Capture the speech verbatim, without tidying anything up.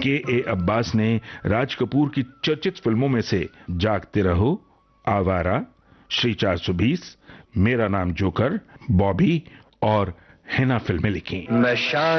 के ए अब्बास ने राज कपूर की चर्चित फिल्मों में से जागते रहो, आवारा, श्री चार सौ बीस, मेरा नाम जोकर, बॉबी और हिना फिल्में लिखी।